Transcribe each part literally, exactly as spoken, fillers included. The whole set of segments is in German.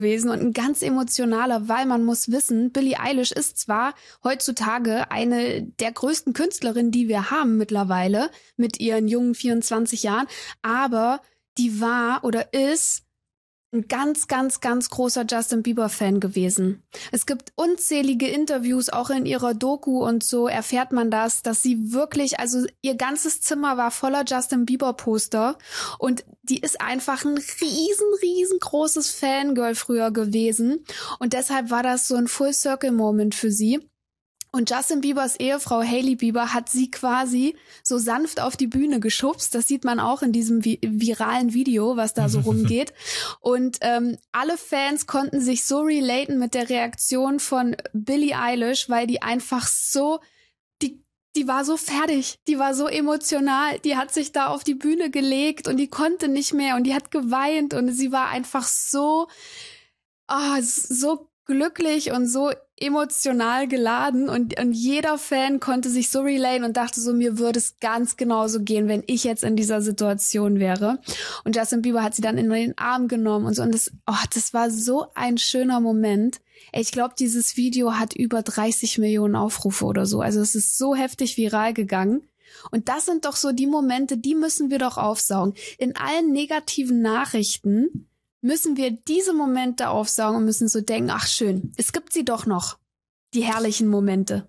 gewesen und ein ganz emotionaler, weil man muss wissen, Billie Eilish ist zwar heutzutage eine der größten Künstlerinnen, die wir haben mittlerweile, mit ihren jungen vierundzwanzig Jahren, aber die war oder ist ein ganz, ganz, ganz großer Justin Bieber-Fan gewesen. Es gibt unzählige Interviews, auch in ihrer Doku und so erfährt man das, dass sie wirklich, also ihr ganzes Zimmer war voller Justin Bieber-Poster und die ist einfach ein riesen, riesengroßes Fangirl früher gewesen und deshalb war das so ein Full-Circle-Moment für sie. Und Justin Biebers Ehefrau Hailey Bieber hat sie quasi so sanft auf die Bühne geschubst. Das sieht man auch in diesem vi- viralen Video, was da so rumgeht. Und ähm, alle Fans konnten sich so relaten mit der Reaktion von Billie Eilish, weil die einfach so, die die war so fertig, die war so emotional, die hat sich da auf die Bühne gelegt und die konnte nicht mehr und die hat geweint und sie war einfach so, ah, oh, so glücklich und so emotional geladen und, und jeder Fan konnte sich so relaten und dachte so, mir würde es ganz genauso gehen, wenn ich jetzt in dieser Situation wäre. Und Justin Bieber hat sie dann in den Arm genommen und so und das, oh, das war so ein schöner Moment. Ey, ich glaube, dieses Video hat über dreißig Millionen Aufrufe oder so. Also es ist so heftig viral gegangen. Und das sind doch so die Momente, die müssen wir doch aufsaugen. In allen negativen Nachrichten müssen wir diese Momente aufsaugen und müssen so denken, ach schön, es gibt sie doch noch, die herrlichen Momente.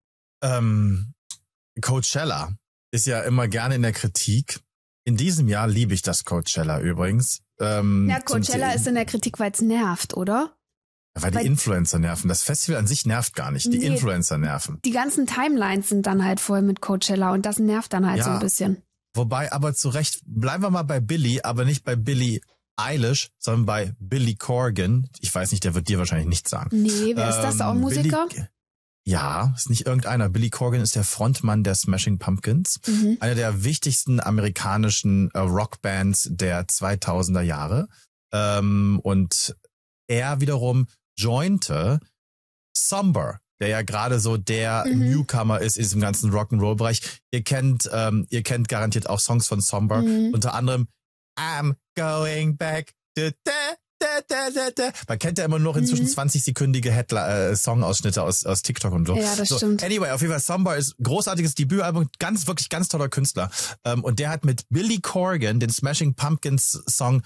Ähm, Coachella ist ja immer gerne in der Kritik. In diesem Jahr liebe ich das Coachella übrigens. Ähm, ja, Coachella ist in der Kritik, weil es nervt, oder? Weil die weil Influencer nerven. Das Festival an sich nervt gar nicht. Die nee, Influencer nerven. Die ganzen Timelines sind dann halt voll mit Coachella und das nervt dann halt ja, so ein bisschen. Wobei aber zu Recht, bleiben wir mal bei Billie, aber nicht bei Billie Eilish, sondern bei Billy Corgan. Ich weiß nicht, der wird dir wahrscheinlich nichts sagen. Nee, wer ist das? Auch Musiker? Billy, ja, ist nicht irgendeiner. Billy Corgan ist der Frontmann der Smashing Pumpkins. Mhm. Einer der wichtigsten amerikanischen äh, Rockbands der zweitausender Jahre. Ähm, und er wiederum jointe Somber, der ja gerade so der mhm. Newcomer ist in diesem ganzen Rock'n'Roll-Bereich. Ihr kennt, ähm, ihr kennt garantiert auch Songs von Somber. Mhm. Unter anderem I'm going back. Da, da, da, da, da, da. Man kennt ja immer noch inzwischen mhm. zwanzig-sekündige Headla- äh, Songausschnitte aus, aus TikTok und so. Ja, das so, stimmt. Anyway, auf jeden Fall, Somber ist großartiges Debütalbum, ganz, wirklich ganz toller Künstler. Ähm, und der hat mit Billy Corgan den Smashing Pumpkins Song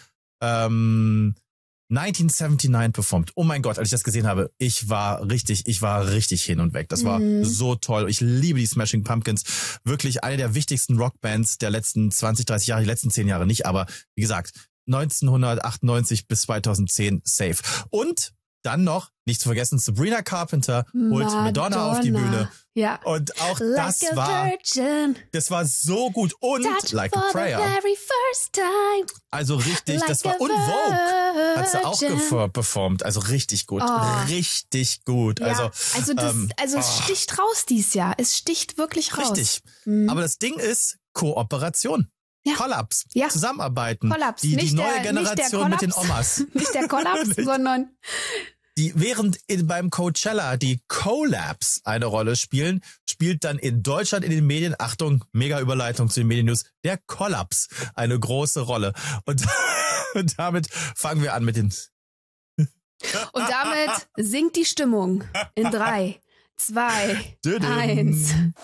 ähm, neunzehnhundertneunundsiebzig performt. Oh mein Gott, als ich das gesehen habe, ich war richtig, ich war richtig hin und weg. Das war mhm. so toll. Ich liebe die Smashing Pumpkins. Wirklich eine der wichtigsten Rockbands der letzten zwanzig, dreißig Jahre, die letzten zehn Jahre nicht, aber wie gesagt, neunzehnhundertachtundneunzig bis zweitausendzehn safe. Und dann noch, nicht zu vergessen, Sabrina Carpenter holt Madonna, Madonna auf die Bühne. Ja. Und auch like das war, virgin. das war so gut. Und Touch Like a Prayer. Very first time. Also richtig, like das war, und Vogue hat sie auch gefer- performt. Also richtig gut, oh. richtig gut. Ja. Also, also, das, ähm, also es oh. sticht raus dieses Jahr. Es sticht wirklich raus. Richtig. Mhm. Aber das Ding ist Kooperation. Ja. Kollaps, ja. Zusammenarbeiten. Kollaps. Die, die nicht neue der, Generation nicht mit den Omas. Nicht der Kollaps, sondern die während in, beim Coachella die Collabs eine Rolle spielen, spielt dann in Deutschland in den Medien, Achtung, mega Überleitung zu den Medien-News, der Kollaps eine große Rolle. Und, und damit fangen wir an mit den... Und damit sinkt die Stimmung in drei, zwei, eins.